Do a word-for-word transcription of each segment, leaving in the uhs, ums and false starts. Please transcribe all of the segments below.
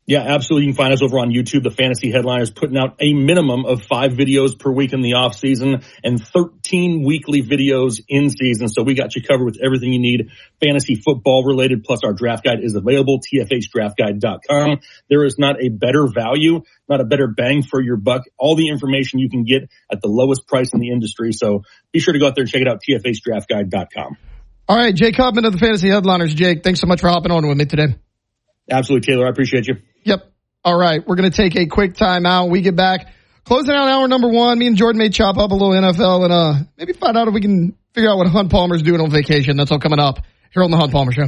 Yeah, absolutely. You can find us over on YouTube. The Fantasy Headliners putting out a minimum of five videos per week in the off season and thirteen weekly videos in season. So we got you covered with everything you need fantasy football related. Plus our draft guide is available, T F H draft guide dot com. There is not a better value, not a better bang for your buck. All the information you can get at the lowest price in the industry. So be sure to go out there and check it out, T F H draft guide dot com. All right, Jake Hubman of the Fantasy Headliners. Jake, thanks so much for hopping on with me today. Absolutely, Taylor. I appreciate you. Yep. All right. We're going to take a quick time out. We get back. Closing out hour number one. Me and Jordan may chop up a little N F L and uh maybe find out if we can figure out what Hunt Palmer's doing on vacation. That's all coming up here on the Hunt Palmer Show.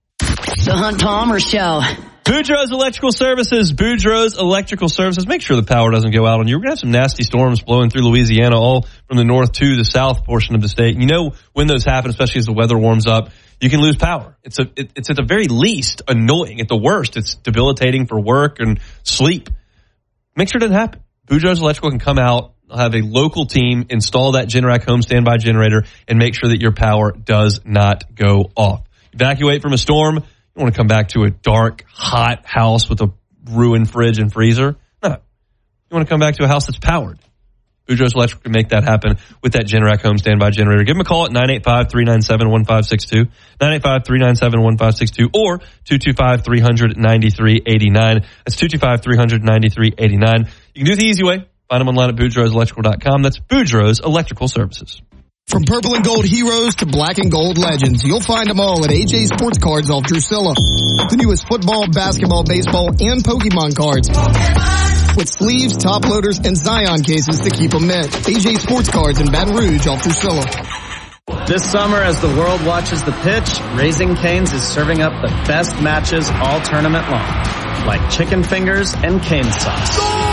The Hunt Palmer Show. Boudreaux's Electrical Services. Boudreaux's Electrical Services. Make sure the power doesn't go out on you. We're going to have some nasty storms blowing through Louisiana, all from the north to the south portion of the state. You know when those happen, especially as the weather warms up, you can lose power. It's a, it, it's at the very least annoying. At the worst, it's debilitating for work and sleep. Make sure it doesn't happen. Boudreaux's Electrical can come out, have a local team install that Generac home standby generator, and make sure that your power does not go off. Evacuate from a storm. You want to come back to a dark, hot house with a ruined fridge and freezer? No. You want to come back to a house that's powered. Boudreaux's Electrical can make that happen with that Generac home standby generator. Give them a call at nine eight five, three nine seven, one five six two, nine eight five, three nine seven, one five six two, or two two five, three hundred, ninety-three eighty-nine. That's two two five, three hundred, ninety-three eighty-nine. You can do the easy way. Find them online at Boudreaux's Electrical dot com. That's Boudreaux's Electrical Services. From purple and gold heroes to black and gold legends, you'll find them all at A J Sports Cards off Drusilla. The newest football, basketball, baseball, and Pokemon cards. With sleeves, top loaders, and Zion cases to keep them mint. A J Sports Cards in Baton Rouge off Drusilla. This summer, as the world watches the pitch, Raising Cane's is serving up the best matches all tournament long. Like chicken fingers and cane sauce.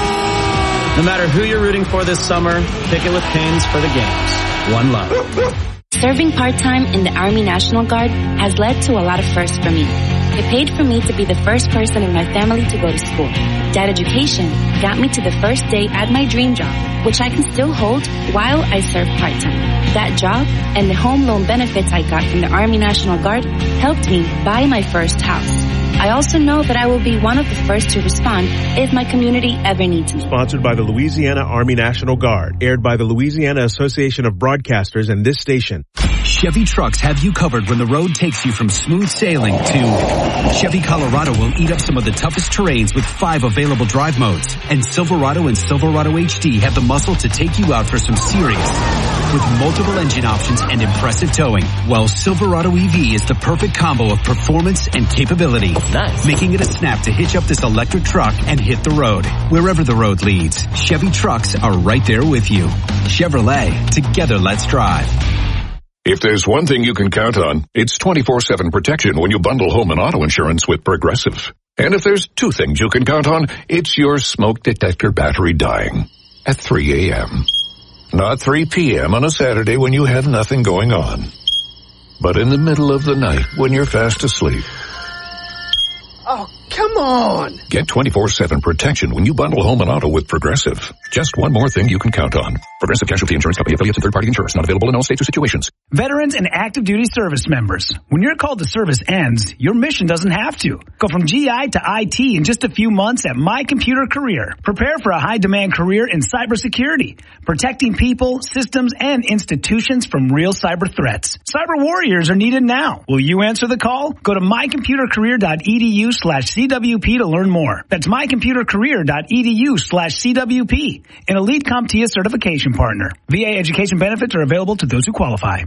No matter who you're rooting for this summer, kick it with Cane's for the games. One love. Serving part-time in the Army National Guard has led to a lot of firsts for me. It paid for me to be the first person in my family to go to school. That education got me to the first day at my dream job, which I can still hold while I serve part-time. That job and the home loan benefits I got from the Army National Guard helped me buy my first house. I also know that I will be one of the first to respond if my community ever needs me. Sponsored by the Louisiana Army National Guard. Aired by the Louisiana Association of Broadcasters and this station. Chevy trucks have you covered when the road takes you from smooth sailing to Chevy Colorado will eat up some of the toughest terrains with five available drive modes. And Silverado and Silverado H D have the muscle to take you out for some serious with multiple engine options and impressive towing. While Silverado E V is the perfect combo of performance and capability. Nice. Making it a snap to hitch up this electric truck and hit the road. Wherever the road leads, Chevy trucks are right there with you. Chevrolet, together let's drive. If there's one thing you can count on, it's twenty-four seven protection when you bundle home and auto insurance with Progressive. And if there's two things you can count on, it's your smoke detector battery dying at three a.m. Not three p.m. on a Saturday when you have nothing going on, but in the middle of the night when you're fast asleep. Oh, come on! Get twenty-four seven protection when you bundle home and auto with Progressive. Just one more thing you can count on. Progressive Casualty Insurance Company, affiliates and third-party insurers. Not available in all states or situations. Veterans and active duty service members. When your call to service ends, your mission doesn't have to. Go from G I to I T in just a few months at My Computer Career. Prepare for a high-demand career in cybersecurity, protecting people, systems, and institutions from real cyber threats. Cyber warriors are needed now. Will you answer the call? Go to my computer career dot e d u slash C W P to learn more. That's my computer career dot e d u slash C W P, an Elite CompTIA certification partner. V A education benefits are available to those who qualify.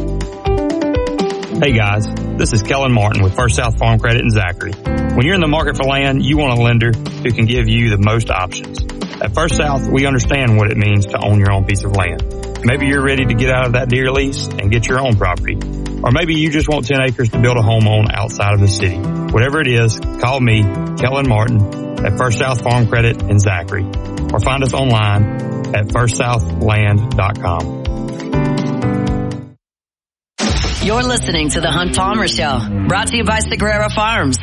Hey guys, this is Kellen Martin with First South Farm Credit in Zachary. When you're in the market for land, you want a lender who can give you the most options. At First South, we understand what it means to own your own piece of land. Maybe you're ready to get out of that deer lease and get your own property. Or maybe you just want ten acres to build a home on outside of the city. Whatever it is, call me, Kellen Martin, at First South Farm Credit in Zachary. Or find us online at first south land dot com. You're listening to The Hunt Palmer Show, brought to you by Sagrera Farms.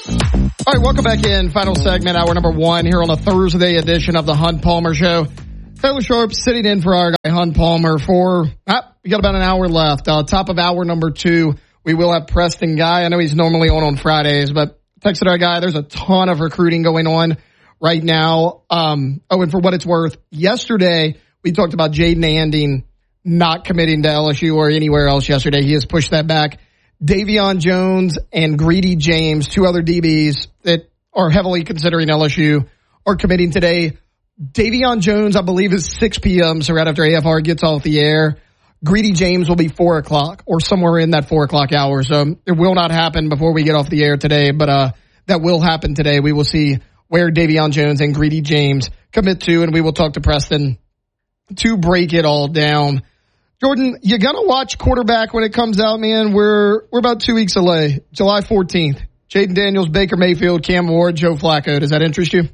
All right, welcome back in. Final segment, hour number one here on a Thursday edition of The Hunt Palmer Show. Taylor Sharp sitting in for our guy Hunt Palmer for, ah, we got about an hour left. Uh, top of hour number two, we will have Preston Guy. I know he's normally on on Fridays, but texted our guy, there's a ton of recruiting going on right now. Um, oh, and for what it's worth, yesterday we talked about Jaden Anding not committing to L S U or anywhere else yesterday. He has pushed that back. Davion Jones and Greedy James, two other D Bs that are heavily considering L S U, are committing today. Davion Jones, I believe, is six p.m., so right after A F R gets off the air. Greedy James will be four o'clock or somewhere in that four o'clock hour. So it will not happen before we get off the air today, but uh that will happen today. We will see where Davion Jones and Greedy James commit to, and we will talk to Preston to break it all down. Jordan, you gonna watch quarterback when it comes out, man? We're we're about two weeks away. July fourteenth. Jaden Daniels, Baker Mayfield, Cam Ward, Joe Flacco. Does that interest you?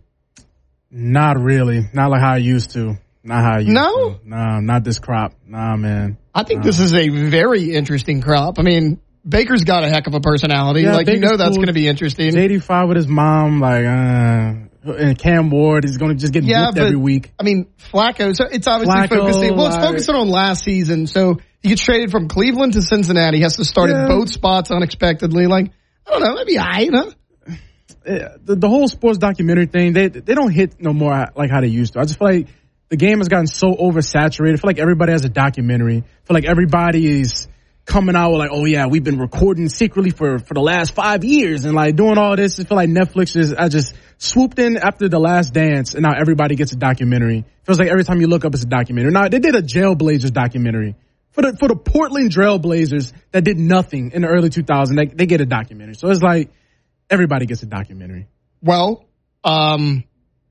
Not really. Not like how I used to. Not how I used no? to. No? Nah, not this crop. Nah, man. I think nah. this is a very interesting crop. I mean, Baker's got a heck of a personality. Yeah, like, Baker's you know that's cool. going to be interesting. J D five with his mom, like, uh, and Cam Ward is going to just get yeah, whipped but, every week. I mean, Flacco, so it's obviously Flacco, focusing, well, it's like, focusing on last season. So he gets traded from Cleveland to Cincinnati. He has to start yeah. at both spots unexpectedly. Like, I don't know, maybe I, you know? Yeah, the, the whole sports documentary thing, they they don't hit no more like how they used to. I just feel like the game has gotten so oversaturated. I feel like everybody has a documentary. I feel like everybody is coming out with like, oh yeah, we've been recording secretly for, for the last five years and like doing all this. I feel like Netflix is, I just swooped in after The Last Dance and now everybody gets a documentary. Feels like every time you look up, it's a documentary. Now they did a Jailblazers documentary. For the, for the Portland Trailblazers that did nothing in the early two thousands, they, they get a documentary. So it's like, everybody gets a documentary. Well, um,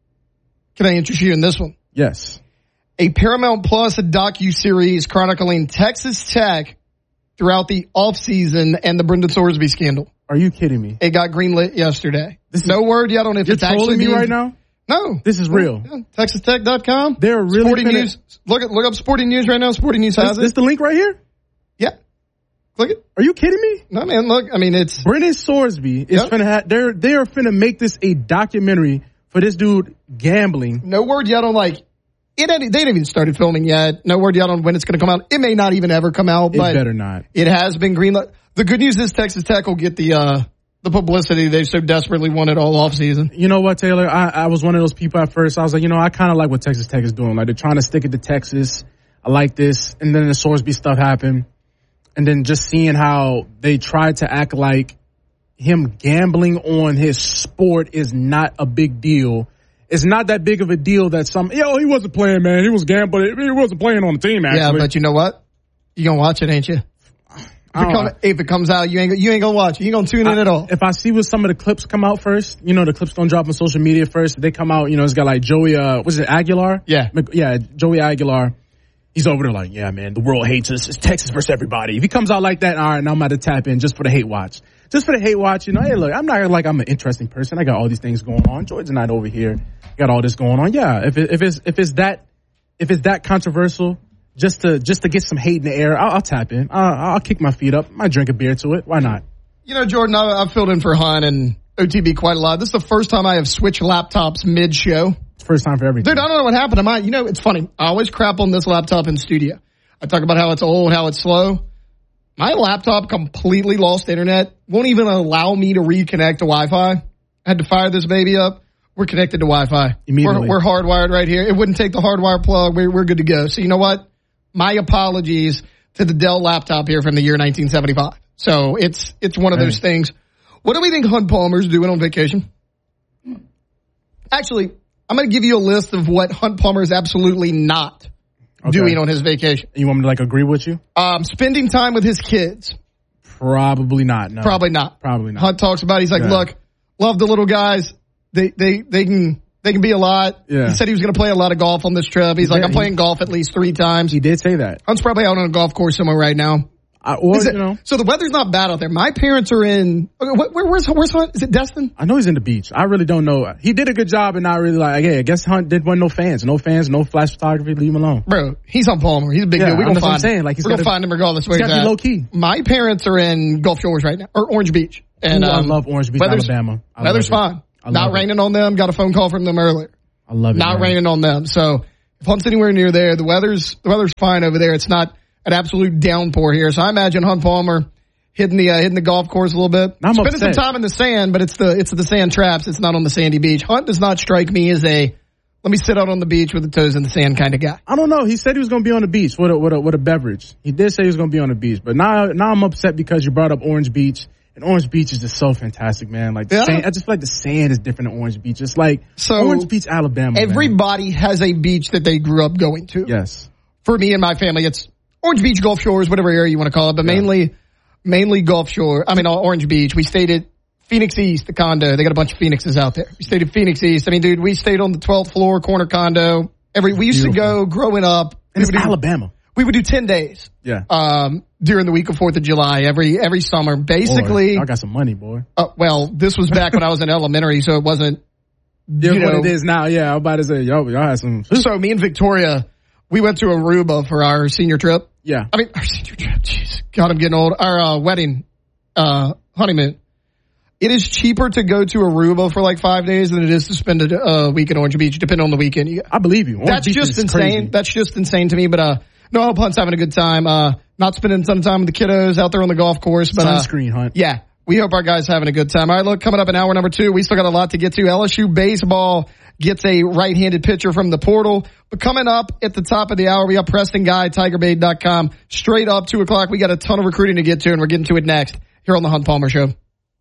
can I interest you in this one? Yes. A Paramount Plus docu-series chronicling Texas Tech throughout the offseason and the Brendan Sorsby scandal. Are you kidding me? It got greenlit yesterday. This no is, word yet on if you're it's actually trolling me being, right now? No. This is real. Yeah, Texas Tech dot com. They're really Sporting gonna, News. Look at look up Sporting News right now. Sporting News has this, it. This the link right here? Yeah. Click it. Are you kidding me? No, man. Look, I mean, it's Brendan Sorsby is yep. finna ha- they're they are finna make this a documentary for this dude gambling. No word yet on like it. They ain't even started filming yet. No word yet on when it's going to come out. It may not even ever come out. It but better not. It has been greenlit. The good news is Texas Tech will get the uh the publicity they so desperately wanted all off season. You know what, Taylor? I, I was one of those people at first. I was like, you know, I kind of like what Texas Tech is doing. Like they're trying to stick it to Texas. I like this, and then the Sorsby stuff happened. And then just seeing how they tried to act like him gambling on his sport is not a big deal. It's not that big of a deal that some, yo, he wasn't playing, man. He was gambling. He wasn't playing on the team, actually. Yeah, but you know what? You gonna watch it, ain't you? If it, come, if it comes out, you ain't you ain't gonna watch it. You ain't gonna tune in I, at all. If I see what some of the clips come out first, you know, the clips don't drop on social media first. They come out, you know, it's got like Joey, uh, was it Aguilar? Yeah. Yeah, Joey Aguilar. He's over there like, yeah, man, the world hates us. It's Texas versus everybody. If he comes out like that, all right, now I'm about to tap in just for the hate watch. Just for the hate watch, you know, hey, look, I'm not like I'm an interesting person. I got all these things going on. Jordan's not over here. Got all this going on. Yeah, if it, if it's if it's that if it's that controversial, just to just to get some hate in the air, I'll, I'll tap in. I'll, I'll kick my feet up. I might drink a beer to it. Why not? You know, Jordan, I, I've filled in for Hunt and O T B quite a lot. This is the first time I have switched laptops mid-show. It's first time for everything. Dude, I don't know what happened. I might, you know, it's funny. I always crap on this laptop in studio. I talk about how it's old, how it's slow. My laptop completely lost internet. Won't even allow me to reconnect to Wi-Fi. I had to fire this baby up. We're connected to Wi-Fi. Immediately. We're, we're hardwired right here. It wouldn't take the hardwire plug. We're, we're good to go. So you know what? My apologies to the Dell laptop here from the year nineteen seventy-five. So it's it's one of those things. What do we think Hunt Palmer's doing on vacation? Actually, I'm going to give you a list of what Hunt Palmer is absolutely not okay. doing on his vacation. You want me to like agree with you? Um, spending time with his kids. Probably not. No. Probably not. Probably not. Hunt talks about it. He's like, yeah. look, love the little guys. They they they can they can be a lot. Yeah. He said he was going to play a lot of golf on this trip. He's yeah, like, I'm he, playing golf at least three times. He did say that. Hunt's probably out on a golf course somewhere right now. I, or, it, you know. So the weather's not bad out there. My parents are in. Okay, where, where's where's Hunt? Is it Destin? I know he's in the beach. I really don't know. He did a good job and not really like. Yeah, I guess Hunt did want no fans, no fans, no flash photography. Leave him alone, bro. He's on Palmer. He's a big yeah, deal. We're gonna find. Saying. Him. Like he's We're gonna gotta, find him regardless where he's, he's at. Low key. My parents are in Gulf Shores right now, or Orange Beach, and Ooh, um, I love Orange Beach, Alabama. I weather's fine. Not it. raining on them. Got a phone call from them earlier. I love it. Not man. raining on them. So If Hunt's anywhere near there, the weather's the weather's fine over there. It's not an absolute downpour here. So I imagine Hunt Palmer hitting the uh, hitting the golf course a little bit. I'm Spending upset. some time in the sand, but it's the it's the sand traps. It's not on the sandy beach. Hunt does not strike me as a let me sit out on the beach with the toes in the sand kind of guy. I don't know. He said he was going to be on the beach with a, with a, with a beverage. He did say he was going to be on the beach, but now, now I'm upset because you brought up Orange Beach, and Orange Beach is just so fantastic, man. Like, the Yeah. sand, I just feel like the sand is different in Orange Beach. It's like So, Orange Beach, Alabama. man. Everybody has a beach that they grew up going to. Yes. For me and my family, it's Orange Beach, Gulf Shores, whatever area you want to call it, but Yeah. mainly, mainly Gulf Shore. I mean, uh, Orange Beach. We stayed at Phoenix East, the condo. They got a bunch of Phoenixes out there. We stayed at Phoenix East. I mean, dude, we stayed on the twelfth floor corner condo. Every we used Beautiful. to go growing up. And we it's would do, Alabama. We would do ten days. Yeah. Um, during the week of Fourth of July, every every summer. Basically, Boy, I got some money, boy. uh, well, this was back when I was in elementary, so it wasn't. Yeah, you what know, it is now. Yeah, I'm about to say, yo, y'all had some. So me and Victoria, we went to Aruba for our senior trip. Yeah. I mean, our senior trip. Jeez, God, I'm getting old. Our uh, wedding, uh, honeymoon. It is cheaper to go to Aruba for like five days than it is to spend a uh, week at Orange Beach, depending on the weekend. You, I believe you. Orange that's Beach just is insane. crazy. That's just insane to me. But uh, no, I hope Hunt's having a good time. Uh, not spending a ton of time with the kiddos out there on the golf course. But uh, Sunscreen, Hunt. yeah, we hope our guys having a good time. All right, look, coming up in hour number two, we still got a lot to get to. L S U baseball gets a right-handed pitcher from the portal. But coming up at the top of the hour, we got Preston Guy, Tiger Bait dot com. Straight up two o'clock, we got a ton of recruiting to get to, and we're getting to it next here on the Hunt Palmer Show.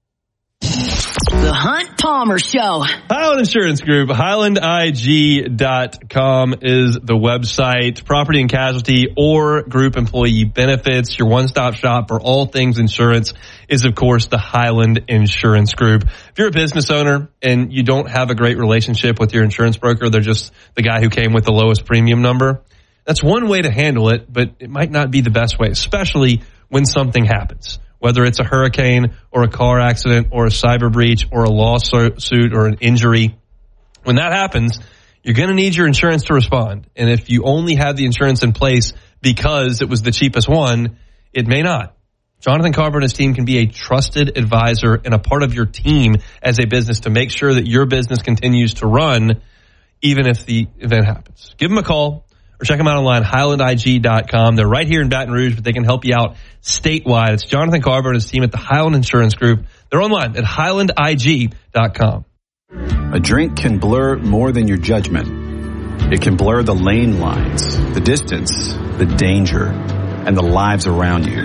The Hunt Palmer Show. Highland Insurance Group, Highland I G dot com is the website. Property and casualty or group employee benefits. Your one-stop shop for all things insurance is, of course, the Highland Insurance Group. If you're a business owner and you don't have a great relationship with your insurance broker, they're just the guy who came with the lowest premium number. That's one way to handle it, but it might not be the best way, especially when something happens. Whether it's a hurricane or a car accident or a cyber breach or a lawsuit or an injury. When that happens, you're going to need your insurance to respond. And if you only have the insurance in place because it was the cheapest one, it may not. Jonathan Carver and his team can be a trusted advisor and a part of your team as a business to make sure that your business continues to run even if the event happens. Give them a call. Or check them out online, Highland I G dot com. They're right here in Baton Rouge, but they can help you out statewide. It's Jonathan Carver and his team at the Highland Insurance Group. They're online at Highland I G dot com. A drink can blur more than your judgment. It can blur the lane lines, the distance, the danger, and the lives around you.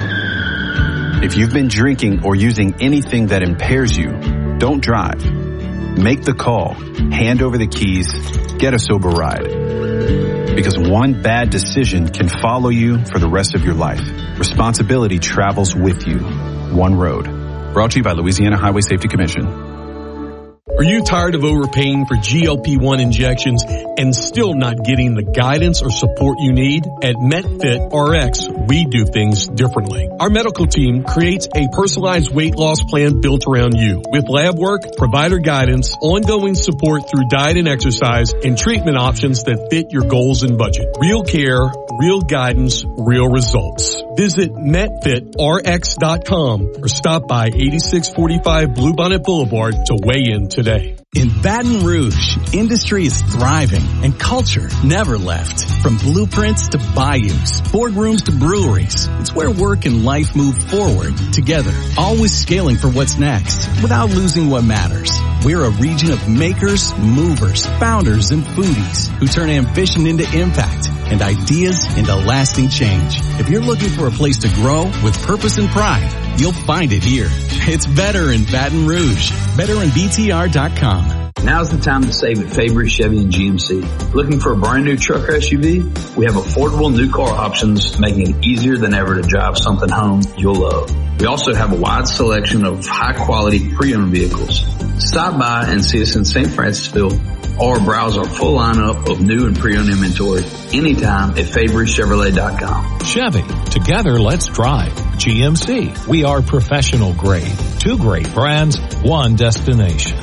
If you've been drinking or using anything that impairs you, don't drive. Make the call, hand over the keys, get a sober ride. Because one bad decision can follow you for the rest of your life. Responsibility travels with you. One road. Brought to you by Louisiana Highway Safety Commission. Are you tired of overpaying for G L P one injections and still not getting the guidance or support you need? At MetFit R X, we do things differently. Our medical team creates a personalized weight loss plan built around you with lab work, provider guidance, ongoing support through diet and exercise, and treatment options that fit your goals and budget. Real care, real guidance, real results. Visit Met Fit R X dot com or stop by eighty-six forty-five Bluebonnet Boulevard to weigh in today. In Baton Rouge, industry is thriving and culture never left. From blueprints to bayous, boardrooms to breweries, it's where work and life move forward together, always scaling for what's next without losing what matters. We're a region of makers, movers, founders, and foodies who turn ambition into impact and ideas into lasting change. If you're looking for a place to grow with purpose and pride, you'll find it here. It's better in Baton Rouge. better in B T R dot com. Now's the time to save at Fabry Chevy and G M C. Looking for a brand new truck or S U V? We have affordable new car options, making it easier than ever to drive something home you'll love. We also have a wide selection of high quality pre-owned vehicles. Stop by and see us in Saint Francisville or browse our full lineup of new and pre-owned inventory anytime at Fabry Chevrolet dot com. Chevy, together let's drive. G M C, we are professional grade. Two great brands, one destination.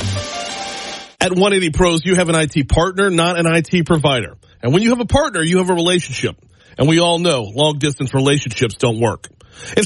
At one eighty Pros, you have an I T partner, not an I T provider. And when you have a partner, you have a relationship. And we all know long-distance relationships don't work. It's